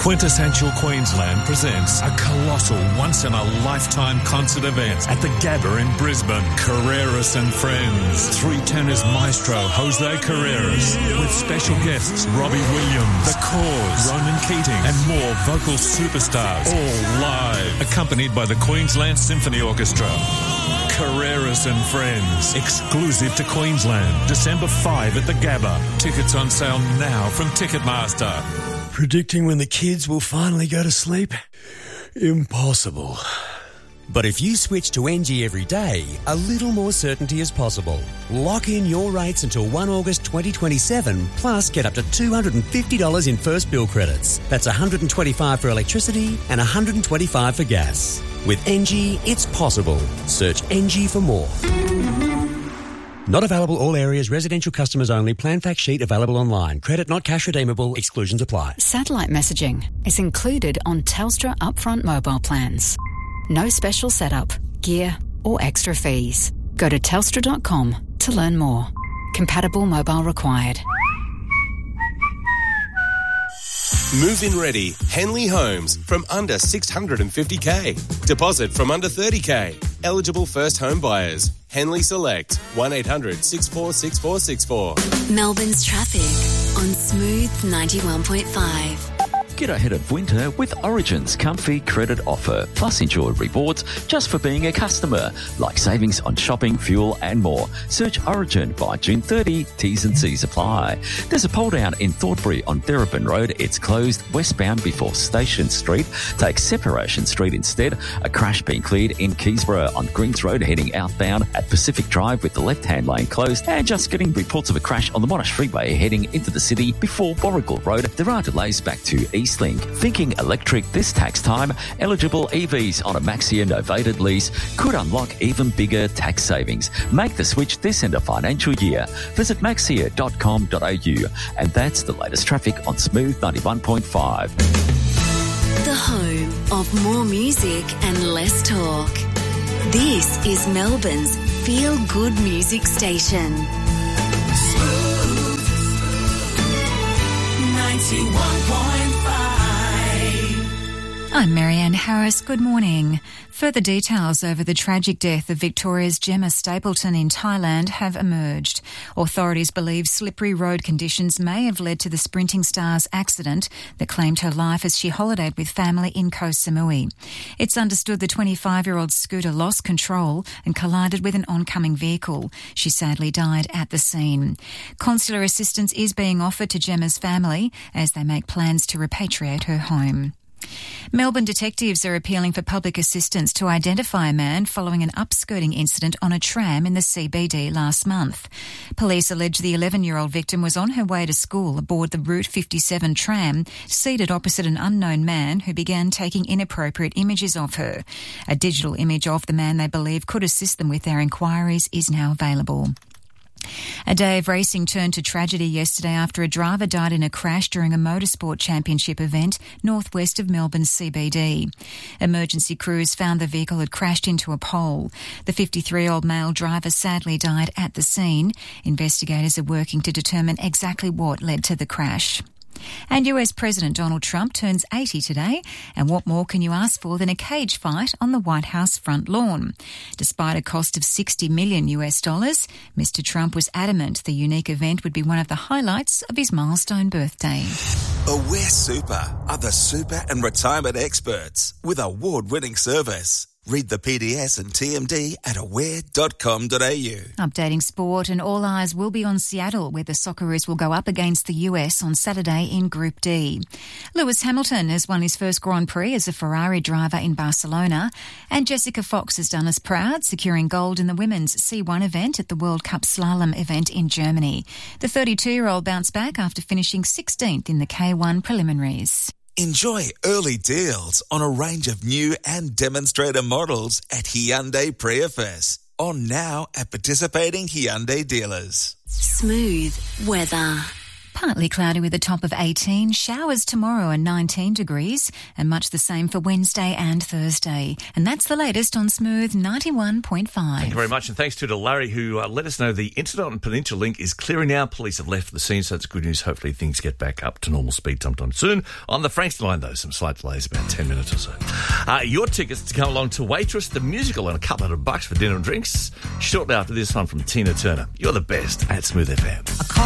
Quintessential Queensland presents a colossal once-in-a-lifetime concert event at the Gabba in Brisbane. Carreras and Friends. Three tenors maestro Jose Carreras with special guests Robbie Williams, The Cause, Ronan Keating and more vocal superstars, all live, accompanied by the Queensland Symphony Orchestra. Carreras and Friends, exclusive to Queensland, December 5 at the Gabba. Tickets on sale now from Ticketmaster. Predicting when the kids will finally go to sleep? Impossible. But if you switch to NG every day, a little more certainty is possible. Lock in your rates until 1 August 2027, plus get up to $250 in first bill credits. That's $125 for electricity and $125 for gas. With NG, it's possible. Search NG for more. Not available all areas, residential customers only, plan fact sheet available online. Credit not cash redeemable, exclusions apply. Satellite messaging is included on Telstra upfront mobile plans. No special setup, gear or extra fees. Go to telstra.com to learn more. Compatible mobile required. Move-in ready, Henley Homes from under $650K. Deposit from under $30K. Eligible first home buyers. Henley Select, 1-800-646464. Melbourne's traffic on Smooth 91.5. Get ahead of winter with Origin's comfy credit offer. Plus enjoy rewards just for being a customer, like savings on shopping, fuel and more. Search Origin by June 30. T's and C's apply. There's a pole down in Thornbury on Therapin Road. It's closed westbound before Station Street. Take Separation Street instead. A crash being cleared in Keysborough on Greens Road heading outbound at Pacific Drive with the left-hand lane closed. And just getting reports of a crash on the Monash Freeway heading into the city before Warrigal Road. There are delays back to Eastlink. Thinking electric this tax time? Eligible EVs on a Maxia novated lease could unlock even bigger tax savings. Make the switch this end of financial year. Visit maxia.com.au. And that's the latest traffic on Smooth 91.5. The home of more music and less talk. This is Melbourne's feel-good music station. Smooth 91.5. I'm Marianne Harris. Good morning. Further details over the tragic death of Victoria's Gemma Stapleton in Thailand have emerged. Authorities believe slippery road conditions may have led to the sprinting star's accident that claimed her life as she holidayed with family in Koh Samui. It's understood the 25-year-old scooter lost control and collided with an oncoming vehicle. She sadly died at the scene. Consular assistance is being offered to Gemma's family as they make plans to repatriate her home. Melbourne detectives are appealing for public assistance to identify a man following an upskirting incident on a tram in the CBD last month. Police allege the 11-year-old victim was on her way to school aboard the Route 57 tram, seated opposite an unknown man who began taking inappropriate images of her. A digital image of the man they believe could assist them with their inquiries is now available. A day of racing turned to tragedy yesterday after a driver died in a crash during a motorsport championship event northwest of Melbourne's CBD. Emergency crews found the vehicle had crashed into a pole. The 53-year-old male driver sadly died at the scene. Investigators are working to determine exactly what led to the crash. And US President Donald Trump turns 80 today, and what more can you ask for than a cage fight on the White House front lawn? Despite a cost of $60 million, Mr. Trump was adamant the unique event would be one of the highlights of his milestone birthday. Aware Super are the super and retirement experts with award-winning service. Read the PDS and TMD at aware.com.au. Updating sport, and all eyes will be on Seattle, where the Socceroos will go up against the US on Saturday in Group D. Lewis Hamilton has won his first Grand Prix as a Ferrari driver in Barcelona, and Jessica Fox has done us proud, securing gold in the women's C1 event at the World Cup Slalom event in Germany. The 32-year-old bounced back after finishing 16th in the K1 preliminaries. Enjoy early deals on a range of new and demonstrator models at Hyundai Priefest. On now at participating Hyundai dealers. Smooth weather. Partly cloudy with a top of 18. Showers tomorrow are 19 degrees and much the same for Wednesday and Thursday. And that's the latest on Smooth 91.5. Thank you very much, and thanks to Larry who let us know the Internet Peninsula link is clearing now. Police have left the scene, so it's good news. Hopefully things get back up to normal speed sometime soon. On the Frankston line, though, some slight delays, about 10 minutes or so. Your tickets to come along to Waitress, the musical, and a couple $100 for dinner and drinks shortly after this one from Tina Turner. You're the best at Smooth FM.